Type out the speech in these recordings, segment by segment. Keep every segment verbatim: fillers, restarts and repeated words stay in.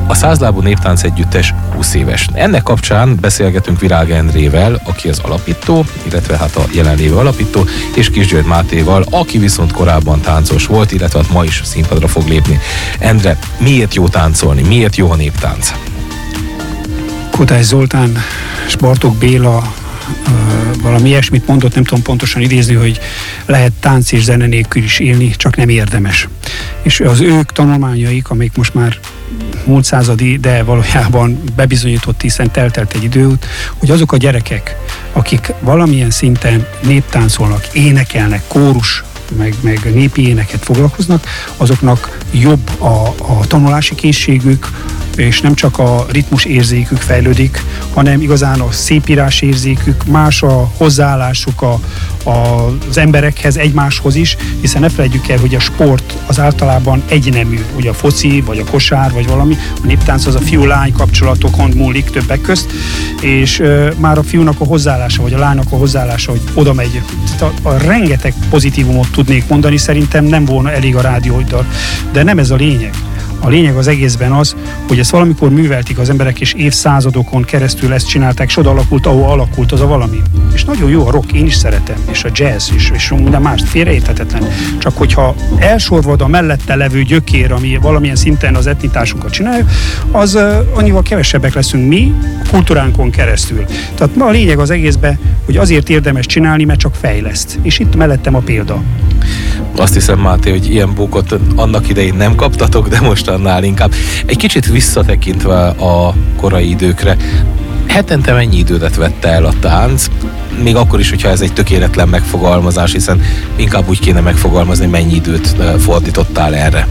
A Százlábú Néptánc Együttes húsz éves. Ennek kapcsán beszélgetünk Virág Endrével, aki az alapító, illetve hát a jelenlévő alapító, és Kis György Mátéval, aki viszont korábban táncos volt, illetve hát ma is színpadra fog lépni. Endre, miért jó táncolni? Miért jó a néptánc? Kodály Zoltán és Bartók Béla uh, valami ilyesmit mondott, nem tudom pontosan idézni, hogy lehet tánc és zene nélkül is élni, csak nem érdemes. És az ők tanulmányaik, amik most már múlt századi, de valójában bebizonyított, hiszen teltelt egy időt, hogy azok a gyerekek, akik valamilyen szinten néptáncolnak, énekelnek, kórus, meg, meg népi éneket foglalkoznak, azoknak jobb a, a tanulási készségük, és nem csak a ritmus érzékük fejlődik, hanem igazán a szépírás érzékük, más a hozzáállásuk a, a, az emberekhez, egymáshoz is, hiszen ne felejtjük el, hogy a sport az általában egynemű, ugye a foci, vagy a kosár, vagy valami, a néptánc az a fiú-lány kapcsolatokon múlik többek közt, és uh, már a fiúnak a hozzáállása, vagy a lánynak a hozzáállása, hogy oda megy, a, a rengeteg pozitívumot tudnék mondani, szerintem nem volna elég a rádió, de nem ez a lényeg. A lényeg az egészben az, hogy ezt valamikor művelték az emberek, és évszázadokon keresztül ezt csinálták, és oda alakult, ahol alakult az a valami. És nagyon jó a rock, én is szeretem, és a jazz is, és minden más, félreérthetetlen. Csak hogyha elsorvad a mellette levő gyökér, ami valamilyen szinten az etnitásunkat csinálja, az uh, annyival kevesebbek leszünk mi, a kultúránkon keresztül. Tehát a lényeg az egészben, hogy azért érdemes csinálni, mert csak fejleszt. És itt mellettem a példa. Azt hiszem, Máté, hogy ilyen bókot annak idején nem kaptatok, de most annál inkább. Egy kicsit visszatekintve a korai időkre, hetente mennyi időt vette el a tánc? Még akkor is, hogyha ez egy tökéletlen megfogalmazás, hiszen inkább úgy kéne megfogalmazni, mennyi időt fordítottál erre.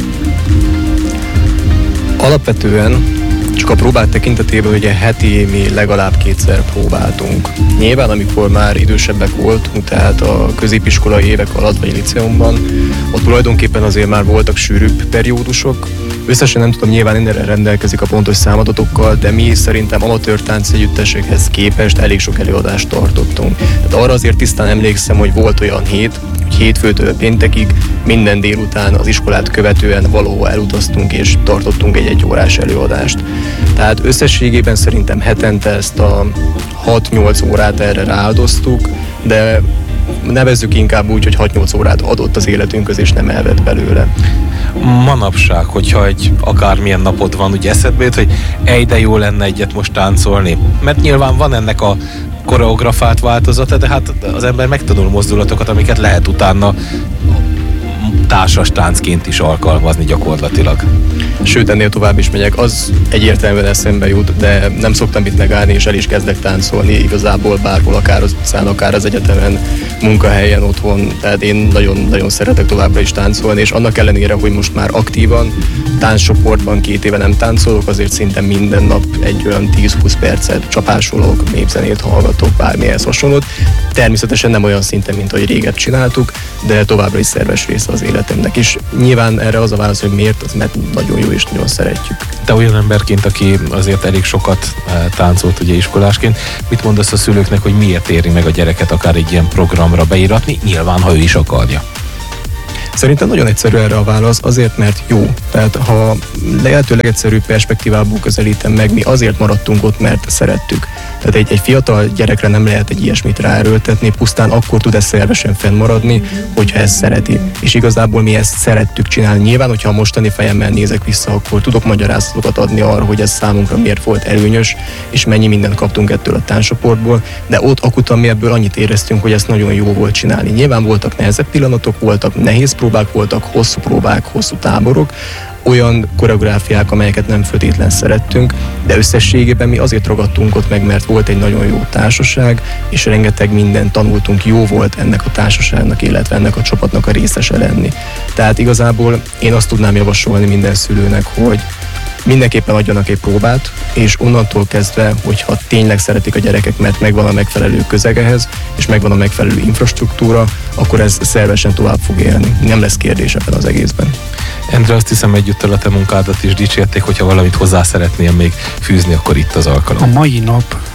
Alapvetően csak a próbák tekintetében ugye heti mi legalább kétszer próbáltunk. Nyilván, amikor már idősebbek voltunk, tehát a középiskolai évek alatt, vagy liceumban, ott tulajdonképpen azért már voltak sűrűbb periódusok. Összesen nem tudom, nyilván innen rendelkezik a pontos számadatokkal, de mi szerintem amatőr táncegyüttesekhez képest elég sok előadást tartottunk. Tehát arra azért tisztán emlékszem, hogy volt olyan hét, hogy hétfőtől péntekig minden délután az iskolát követően valahol elutaztunk és tartottunk egy egy órás előadást. Tehát összességében szerintem hetente ezt a hat-nyolc órát erre rááldoztuk, de nevezzük inkább úgy, hogy hat-nyolc órát adott az életünkhöz, és nem elvett belőle. Manapság, hogyha egy akármilyen napod van, ugye eszedbe jut, hogy ej, de jó lenne egyet most táncolni. Mert nyilván van ennek a koreografált változata, de hát az ember megtanul mozdulatokat, amiket lehet utána társas táncként is alkalmazni gyakorlatilag. Sőt, ennél tovább is megyek, az egyértelműen eszembe jut, de nem szoktam itt megállni, és el is kezdek táncolni igazából bárhol, akár az utcán, akár az egyetemen, munkahelyen, otthon, tehát én nagyon-nagyon szeretek továbbra is táncolni, és annak ellenére, hogy most már aktívan tánccsoportban két éve nem táncolok, azért szinte minden nap egy olyan tíz-húsz percet csapásolok, népzenét hallgatok, bármihez hasonlót. Természetesen nem olyan szinten, mint ahogy régen csináltuk, de továbbra is szerves része az életemnek, és nyilván erre az a válasz, hogy miért, az mert nagyon jó és nagyon szeretjük. Te olyan emberként, aki azért elég sokat táncolt ugye iskolásként, mit mondasz a szülőknek, hogy miért éri meg a gyereket akár egy ilyen programra beíratni, nyilván, ha ő is akarja? Szerintem nagyon egyszerű erre a válasz, azért, mert jó. Tehát ha lehető legegyszerűbb perspektívából közelítem meg, mi azért maradtunk ott, mert szerettük. Tehát egy, egy fiatal gyerekre nem lehet egy ilyesmit ráerőltetni, pusztán akkor tud ez szervesen fennmaradni, hogyha ezt szereti. És igazából mi ezt szerettük csinálni. Nyilván, hogyha a mostani fejemmel nézek vissza, akkor tudok magyarázatokat adni arra, hogy ez számunkra miért volt előnyös, és mennyi mindent kaptunk ettől a tánccsoportból, de ott akutan mi ebből annyit éreztünk, hogy ezt nagyon jó volt csinálni. Nyilván voltak nehezebb pillanatok, voltak nehéz próbák, voltak hosszú próbák, hosszú táborok, olyan koreográfiák, amelyeket nem feltétlen szerettünk, de összességében mi azért ragadtunk ott meg, mert volt egy nagyon jó társaság, és rengeteg mindent tanultunk, jó volt ennek a társaságnak, illetve ennek a csapatnak a részese lenni. Tehát igazából én azt tudnám javasolni minden szülőnek, hogy mindenképpen adjanak egy próbát, és onnantól kezdve, hogyha tényleg szeretik a gyerekek, mert megvan a megfelelő közeg ehhez, és megvan a megfelelő infrastruktúra, akkor ez szervesen tovább fog élni. Nem lesz kérdés ebben az egészben. Endre, azt hiszem egyúttal a te munkádat is dicsérték, hogyha valamit hozzá szeretnél még fűzni, akkor itt az alkalom. A mai nap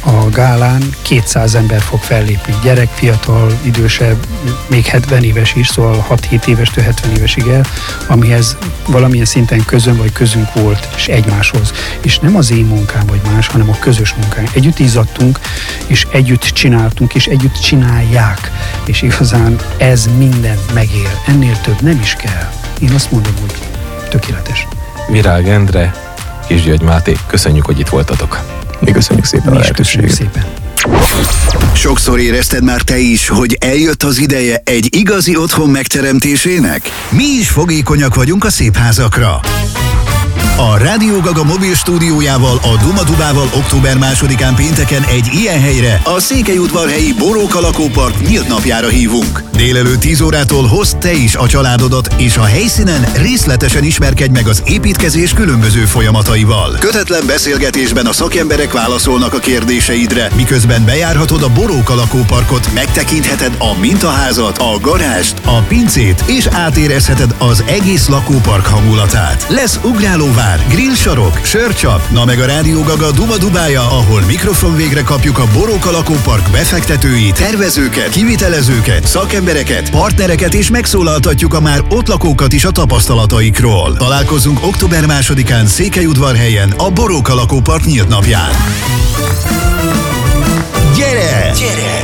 a gálán kétszáz ember fog fellépni. Gyerek, fiatal, idősebb, még hetven éves is, szóval hat-hét évestől hetven évesig el, amihez valamilyen szinten közön vagy közünk volt, és egymáshoz. És nem az én munkám vagy más, hanem a közös munkánk. Együtt izzadtunk, és együtt csináltunk, és együtt csinálják. És igazán ez mindent megér. Ennél több nem is kell. Én azt mondom, hogy tökéletes. Virág Endre, Kisgyörgy Máté, köszönjük, hogy itt voltatok. Mi köszönjük szépen Mi a is köszönjük lehetőséget. szépen. Sokszor érezted már te is, hogy eljött az ideje egy igazi otthon megteremtésének? Mi is fogékonyak vagyunk a szép házakra. A Rádió Gaga mobil stúdiójával, a Duma Dubával október másodikán pénteken egy ilyen helyre, a Székelyudvarhelyi Boróka lakópark nyílt napjára hívunk. Délelőtt tíz órától hozd te is a családodat, és a helyszínen részletesen ismerkedj meg az építkezés különböző folyamataival. Kötetlen beszélgetésben a szakemberek válaszolnak a kérdéseidre, miközben bejárhatod a Boróka lakóparkot, megtekintheted a mintaházat, a garást, a pincét, és átérezheted az egész lakópark hangulatát. Lesz ugrálóvár, grillsarok, sörcsap, na meg a Rádió Gaga Duma Dubája, ahol mikrofon végre kapjuk a Boróka lakópark befektetőit, tervezőket, kivitelezőket, szakembereket, partnereket, és megszólaltatjuk a már ott lakókat is a tapasztalataikról. Találkozunk október másodikán Székelyudvarhelyen, a Boróka lakópark nyílt napján. Gyere! Gyere!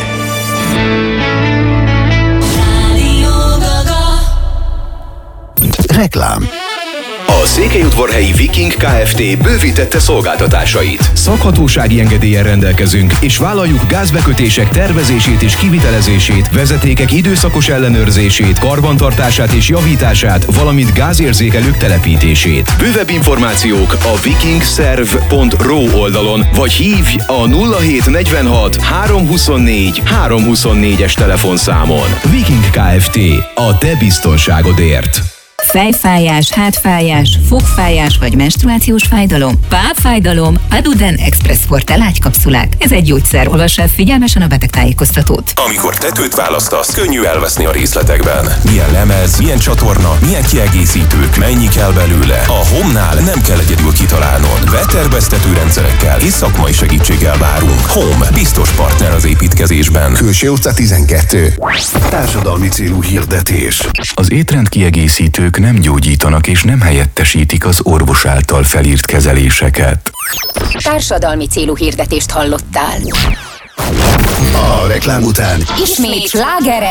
Reklám. A Székelyudvarhelyi Viking Kft. Bővítette szolgáltatásait. Szakhatósági engedéllyel rendelkezünk, és vállaljuk gázbekötések tervezését és kivitelezését, vezetékek időszakos ellenőrzését, karbantartását és javítását, valamint gázérzékelők telepítését. Bővebb információk a vikingszerv pont ro oldalon, vagy hívj a nulla hét negyvenhat háromszázhuszonnégy háromszázhuszonnégyes telefonszámon. Viking Kft. A te biztonságodért. Fejfájás, hátfájás, fogfájás vagy menstruációs fájdalom, pápfájdalom, Aduden Express Forte lágykapszulák. Ez egy gyógyszer. Olvass el figyelmesen a betegtájékoztatót. Amikor tetőt választasz, könnyű elveszni a részletekben. Milyen lemez, milyen csatorna, milyen kiegészítők, mennyi kell belőle. A Home-nál nem kell egyedül kitalálnod. Beterveztető rendszerekkel és szakmai segítséggel várunk. Home, biztos partner az építkezésben. Külső utca tizenkettő. Társadalmi célú hirdetés. Az étrendkiegészítők nem gyógyítanak és nem helyettesítik az orvos által felírt kezeléseket. Társadalmi célú hirdetést hallottál. A reklám után Ismét slágerek.